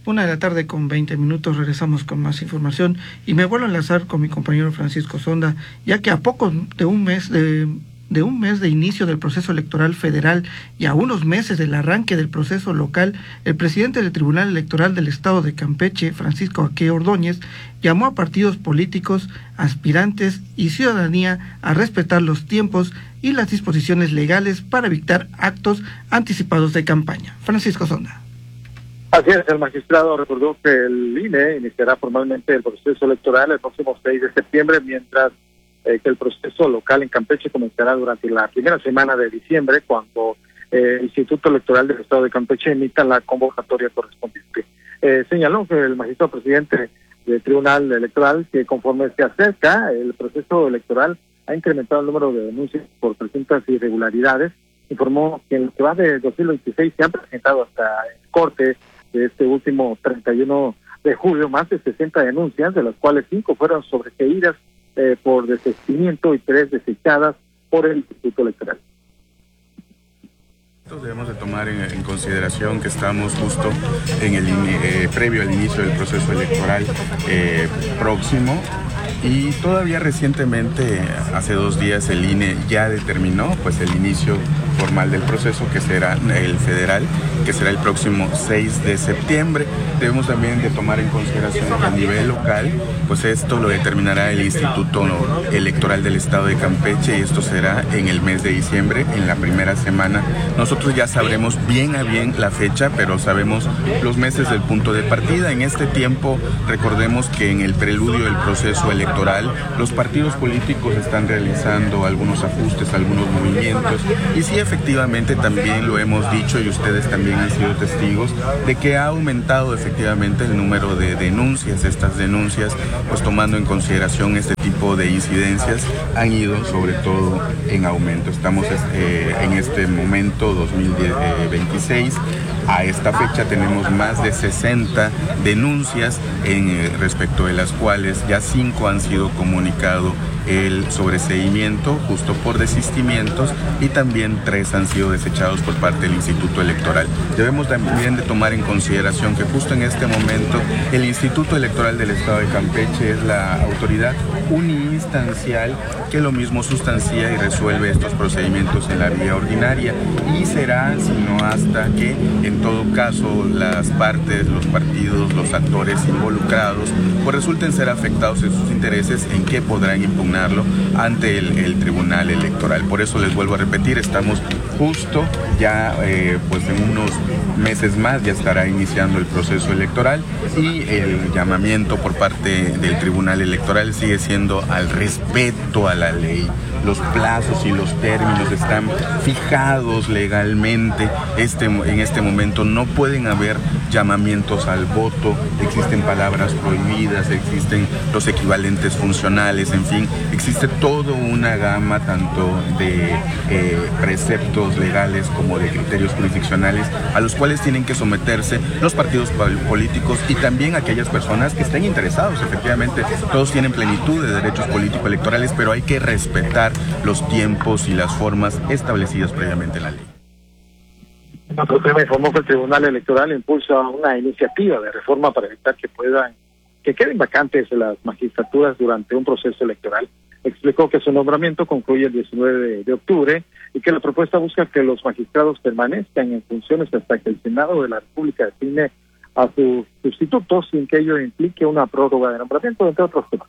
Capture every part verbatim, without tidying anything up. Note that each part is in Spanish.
Una de la tarde con veinte minutos, regresamos con más información y me vuelvo a enlazar con mi compañero Francisco Zonda, ya que a poco de un mes de, de un mes de inicio del proceso electoral federal y a unos meses del arranque del proceso local, el presidente del Tribunal Electoral del Estado de Campeche, Francisco Aque Ordóñez, llamó a partidos políticos, aspirantes y ciudadanía a respetar los tiempos y las disposiciones legales para evitar actos anticipados de campaña. Francisco Zonda. Así es, el magistrado recordó que el I N E iniciará formalmente el proceso electoral el próximo seis de septiembre, mientras eh, que el proceso local en Campeche comenzará durante la primera semana de diciembre, cuando eh, el Instituto Electoral del Estado de Campeche emita la convocatoria correspondiente. Eh, señaló que el magistrado presidente del Tribunal Electoral, que conforme se acerca el proceso electoral, ha incrementado el número de denuncias por presuntas irregularidades. Informó que en lo que va de dos mil veintiséis se han presentado hasta el corte de este último treinta y uno de julio más de sesenta denuncias, de las cuales cinco fueron sobreseídas eh, por desistimiento y tres desechadas por el Instituto Electoral. Debemos de tomar en, en consideración que estamos justo en el eh, previo al inicio del proceso electoral eh, próximo. Y todavía recientemente, hace dos días, el I N E ya determinó pues el inicio formal del proceso, que será el federal, que será el próximo seis de septiembre. Debemos también de tomar en consideración que a nivel local, pues esto lo determinará el Instituto Electoral del Estado de Campeche, y esto será en el mes de diciembre, en la primera semana. Nosotros ya sabremos bien a bien la fecha, pero sabemos los meses del punto de partida. En este tiempo, recordemos que en el preludio del proceso electoral, los partidos políticos están realizando algunos ajustes, algunos movimientos, y sí, efectivamente, también lo hemos dicho y ustedes también han sido testigos de que ha aumentado efectivamente el número de denuncias. Estas denuncias, pues tomando en consideración este tipo de incidencias, han ido sobre todo en aumento. Estamos eh, en este momento, dos mil veintiséis, a esta fecha tenemos más de sesenta denuncias, en, eh, respecto de las cuales ya cinco han sido comunicado el sobreseimiento justo por desistimientos, y también tres han sido desechados por parte del Instituto Electoral. Debemos también de tomar en consideración que justo en este momento el Instituto Electoral del Estado de Campeche es la autoridad uniinstancial que lo mismo sustancia y resuelve estos procedimientos en la vía ordinaria, y será sino hasta que en todo caso las partes, los partidos, los actores involucrados pues resulten ser afectados en sus intereses, en que podrán impugnar ante el, el Tribunal Electoral. Por eso les vuelvo a repetir, estamos justo ya eh, pues en unos meses más ya estará iniciando el proceso electoral, y el llamamiento por parte del Tribunal Electoral sigue siendo al respeto a la ley. Los plazos y los términos están fijados legalmente. Este, en este momento no pueden haber llamamientos al voto, existen palabras prohibidas, existen los equivalentes funcionales, en fin, existe toda una gama tanto de eh, preceptos legales como de criterios jurisdiccionales a los cuales tienen que someterse los partidos políticos y también aquellas personas que estén interesados. Efectivamente, todos tienen plenitud de derechos político-electorales, pero hay que respetar los tiempos y las formas establecidas previamente en la ley. Otro tema, informó que el Tribunal Electoral impulsa una iniciativa de reforma para evitar que puedan que queden vacantes las magistraturas durante un proceso electoral. Explicó que su nombramiento concluye el diecinueve de octubre y que la propuesta busca que los magistrados permanezcan en funciones hasta que el Senado de la República designe a sus sustitutos, sin que ello implique una prórroga de nombramiento, entre otros temas.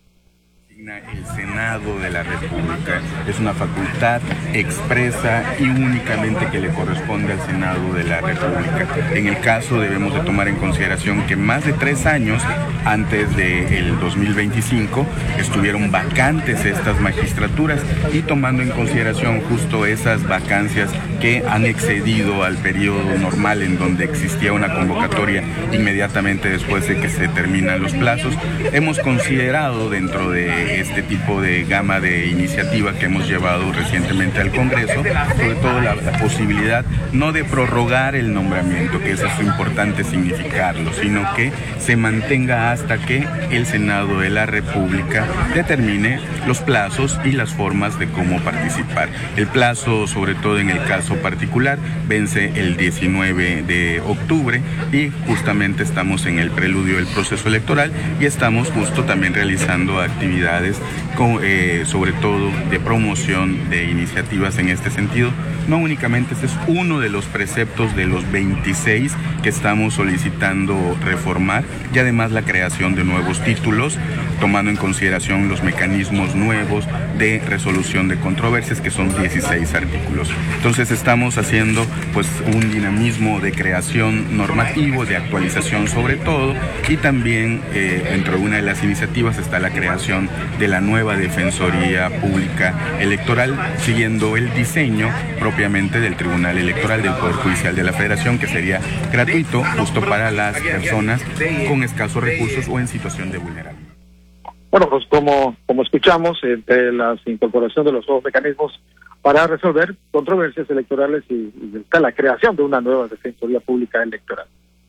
El Senado de la República es una facultad expresa y únicamente que le corresponde al Senado de la República. En el caso debemos de tomar en consideración que más de tres años antes del dos mil veinticinco estuvieron vacantes estas magistraturas, y tomando en consideración justo esas vacancias que han excedido al periodo normal en donde existía una convocatoria inmediatamente después de que se terminan los plazos, hemos considerado dentro de de este tipo de gama de iniciativa que hemos llevado recientemente al Congreso, sobre todo la, la posibilidad no de prorrogar el nombramiento, que eso es importante significarlo, sino que se mantenga hasta que el Senado de la República determine los plazos y las formas de cómo participar. El plazo, sobre todo en el caso particular, vence el diecinueve de octubre y justamente estamos en el preludio del proceso electoral y estamos justo también realizando actividades con, eh, sobre todo de promoción de iniciativas en este sentido. No únicamente este es uno de los preceptos de los veintiséis que estamos solicitando reformar y además la creación de nuevos títulos, tomando en consideración los mecanismos nuevos de resolución de controversias, que son dieciséis artículos. Entonces estamos haciendo pues un dinamismo de creación normativo, de actualización sobre todo, y también eh, entre una de las iniciativas está la creación de la nueva Defensoría Pública Electoral, siguiendo el diseño propiamente del Tribunal Electoral del Poder Judicial de la Federación, que sería gratuito justo para las personas con escasos recursos o en situación de vulnerabilidad. Bueno, pues como, como escuchamos, entre la incorporación de los nuevos mecanismos para resolver controversias electorales y, y está la creación de una nueva Defensoría Pública Electoral.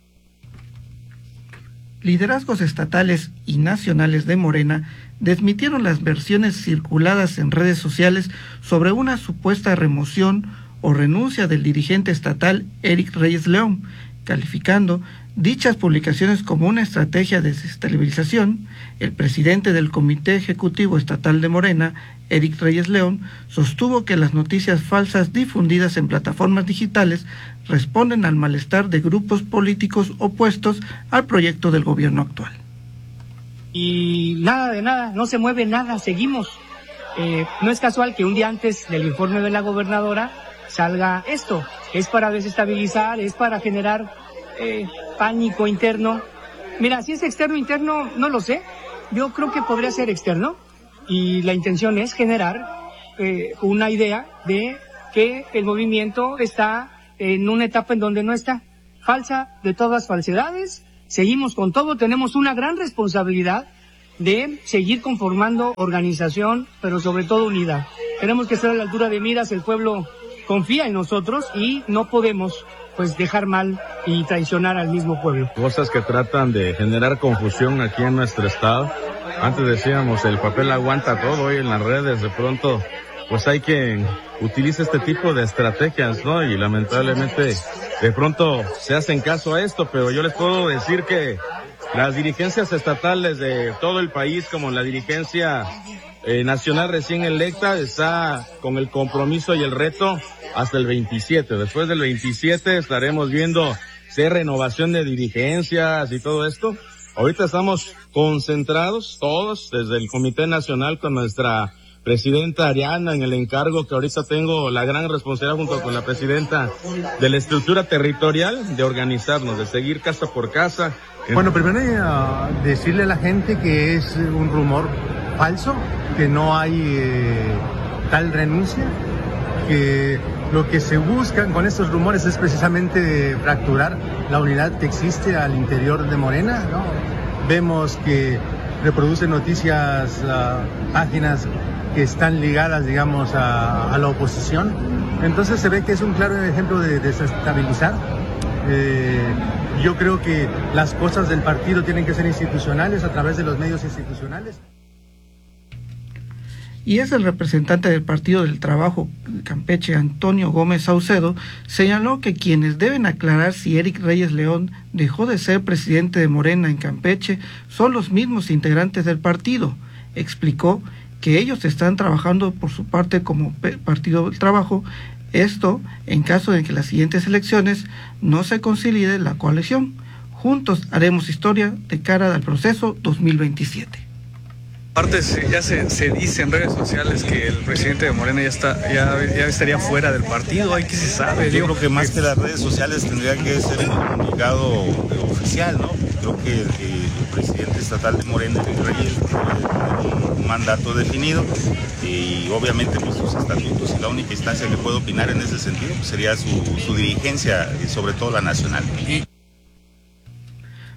Liderazgos estatales y nacionales de Morena desmitieron las versiones circuladas en redes sociales sobre una supuesta remoción o renuncia del dirigente estatal Eric Reyes León, calificando dichas publicaciones como una estrategia de desestabilización. El presidente del Comité Ejecutivo Estatal de Morena, Eric Reyes León, sostuvo que las noticias falsas difundidas en plataformas digitales responden al malestar de grupos políticos opuestos al proyecto del gobierno actual. Y nada de nada, no se mueve nada, seguimos. Eh, no es casual que un día antes del informe de la gobernadora salga esto. Es para desestabilizar, es para generar eh, pánico interno. Mira, si es externo o interno, no lo sé. Yo creo que podría ser externo. Y la intención es generar eh, una idea de que el movimiento está en una etapa en donde no está. Falsa de todas falsedades. Seguimos con todo. Tenemos una gran responsabilidad de seguir conformando organización, pero sobre todo unidad. Tenemos que estar a la altura de miras. El pueblo confía en nosotros y no podemos pues dejar mal y traicionar al mismo pueblo. Cosas que tratan de generar confusión aquí en nuestro estado. Antes decíamos, el papel aguanta todo, hoy en las redes de pronto pues hay quien utiliza este tipo de estrategias, ¿no? Y lamentablemente de pronto se hacen caso a esto, pero yo les puedo decir que las dirigencias estatales de todo el país, como la dirigencia eh, nacional recién electa, está con el compromiso y el reto hasta el veintisiete. Después del veintisiete estaremos viendo si hay renovación de dirigencias y todo esto. Ahorita estamos concentrados todos desde el Comité Nacional con nuestra presidenta Ariana en el encargo que ahorita tengo la gran responsabilidad junto con la presidenta de la estructura territorial de organizarnos, de seguir casa por casa. Bueno, primero uh, decirle a la gente que es un rumor falso, que no hay eh, tal renuncia, que lo que se busca con estos rumores es precisamente fracturar la unidad que existe al interior de Morena, ¿no? Vemos que reproducen noticias, uh, páginas que están ligadas, digamos, a, a la oposición. Entonces se ve que es un claro ejemplo de desestabilizar. Eh, yo creo que las cosas del partido tienen que ser institucionales a través de los medios institucionales. Y es el representante del Partido del Trabajo Campeche, Antonio Gómez Saucedo, señaló que quienes deben aclarar si Eric Reyes León dejó de ser presidente de Morena en Campeche son los mismos integrantes del partido. Explicó que ellos están trabajando por su parte como Partido del Trabajo, esto en caso de que las siguientes elecciones no se consolide la coalición. Juntos haremos historia de cara al proceso dos mil veintisiete. Aparte ya se, se dice en redes sociales que el presidente de Morena ya está ya, ya estaría fuera del partido, ahí que se sabe. Yo digo, creo que más que las redes sociales tendría que ser el comunicado oficial, ¿no? Creo que el, el presidente estatal de Morena, el Reyes, tiene un mandato definido y obviamente pues, sus estatutos, y la única instancia que puede opinar en ese sentido pues, sería su, su dirigencia y sobre todo la nacional.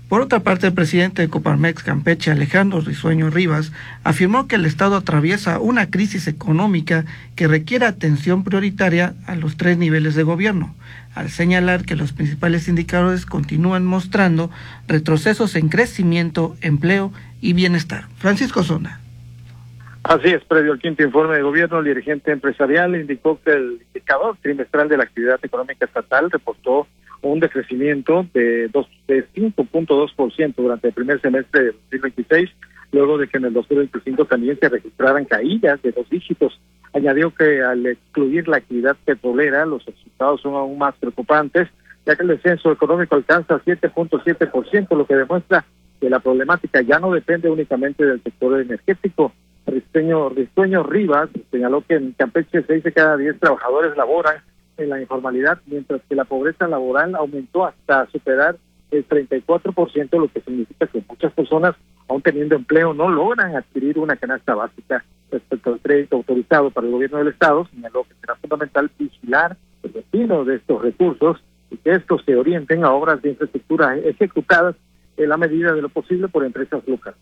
Por otra parte, el presidente de Coparmex Campeche, Alejandro Risueño Rivas, afirmó que el Estado atraviesa una crisis económica que requiere atención prioritaria a los tres niveles de gobierno, al señalar que los principales indicadores continúan mostrando retrocesos en crecimiento, empleo y bienestar. Francisco Sonda. Así es, previo al quinto informe de gobierno, el dirigente empresarial indicó que el indicador trimestral de la actividad económica estatal reportó un decrecimiento de, de cinco punto dos por ciento durante el primer semestre de dos mil veintiséis, luego de que en el dos mil veinticinco también se registraran caídas de dos dígitos. Añadió que al excluir la actividad petrolera, los resultados son aún más preocupantes, ya que el descenso económico alcanza siete punto siete por ciento, lo que demuestra que la problemática ya no depende únicamente del sector energético. Risueño, Risueño Rivas señaló que en Campeche seis de cada diez trabajadores laboran en la informalidad, mientras que la pobreza laboral aumentó hasta superar el treinta y cuatro por ciento, lo que significa que muchas personas, aún teniendo empleo, no logran adquirir una canasta básica. Respecto al crédito autorizado para el gobierno del Estado, señaló que será fundamental vigilar el destino de estos recursos y que estos se orienten a obras de infraestructura ejecutadas en la medida de lo posible por empresas locales.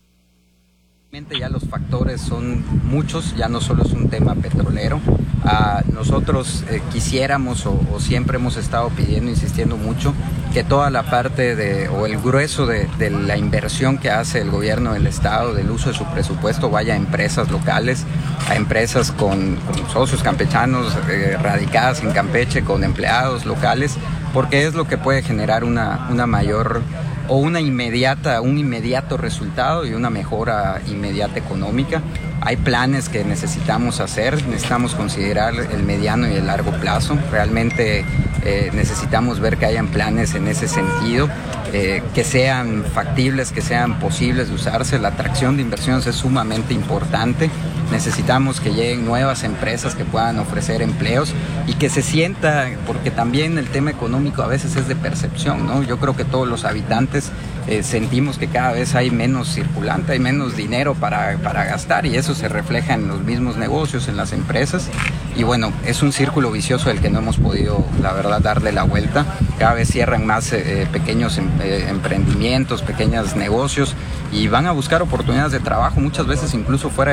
Ya los factores son muchos, ya no solo es un tema petrolero. Ah, nosotros eh, quisiéramos o, o siempre hemos estado pidiendo, insistiendo mucho, que toda la parte de o el grueso de, de la inversión que hace el gobierno del Estado, del uso de su presupuesto, vaya a empresas locales, a empresas con, con socios campechanos eh, radicadas en Campeche, con empleados locales, porque es lo que puede generar una, una mayor o una inmediata, un inmediato resultado y una mejora inmediata económica. Hay planes que necesitamos hacer, necesitamos considerar el mediano y el largo plazo. Realmente eh, necesitamos ver que hayan planes en ese sentido, eh, que sean factibles, que sean posibles de usarse. La atracción de inversiones es sumamente importante. Necesitamos que lleguen nuevas empresas que puedan ofrecer empleos y que se sienta, porque también el tema económico a veces es de percepción, ¿no? Yo creo que todos los habitantes eh, sentimos que cada vez hay menos circulante, hay menos dinero para, para gastar, y eso se refleja en los mismos negocios, en las empresas. Y bueno, es un círculo vicioso del que no hemos podido, la verdad, darle la vuelta. Cada vez cierran más eh, pequeños em, eh, emprendimientos, pequeños negocios, y van a buscar oportunidades de trabajo, muchas veces incluso fuera